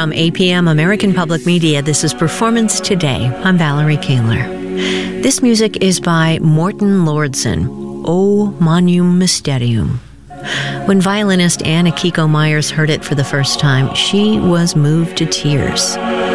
From APM American Public Media, this is Performance Today. I'm Valerie Kaler. This music is by Morten Lordson, O Magnum Mysterium. When violinist Anna Kiko Myers heard it for the first time, she was moved to tears.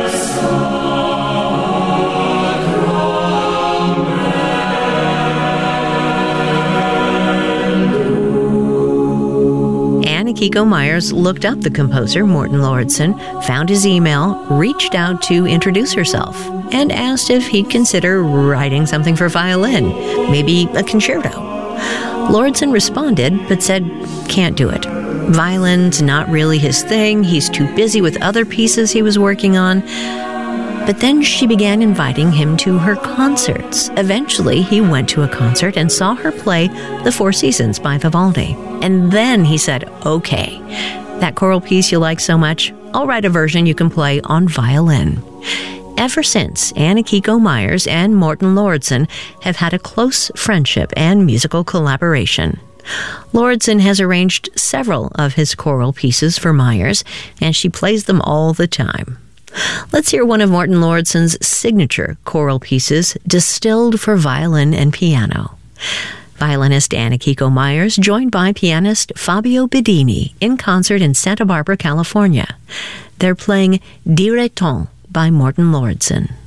Kiko Myers looked up the composer, Morten Lordson, found his email, reached out to introduce herself, and asked if he'd consider writing something for violin, maybe a concerto. Lordson responded, but said, can't do it. Violin's not really his thing. He's too busy with other pieces he was working on. But then she began inviting him to her concerts. Eventually, he went to a concert and saw her play The Four Seasons by Vivaldi. And then he said, okay, that choral piece you like so much, I'll write a version you can play on violin. Ever since, Anna Kiko Myers and Morten Lordson have had a close friendship and musical collaboration. Lordson has arranged several of his choral pieces for Myers, and she plays them all the time. Let's hear one of Morten Lordson's signature choral pieces, distilled for violin and piano. Violinist Anna Kiko Myers, joined by pianist Fabio Bedini, in concert in Santa Barbara, California. They're playing Direttons by Morten Lordson.